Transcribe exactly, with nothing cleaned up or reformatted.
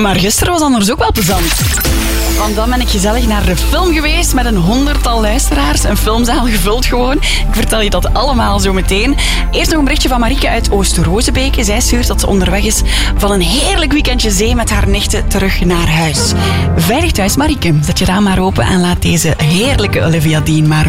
Maar gisteren was anders ook wel plezant. Want dan ben ik gezellig naar de film geweest met een honderdtal luisteraars. Een filmzaal gevuld gewoon. Ik vertel je dat allemaal zo meteen. Eerst nog een berichtje van Marieke uit Oost-Rozebeke. Zij stuurt dat ze onderweg is van een heerlijk weekendje zee met haar nichten terug naar huis. Veilig thuis, Marieke. Zet je raam maar open en laat deze heerlijke Olivia Dean maar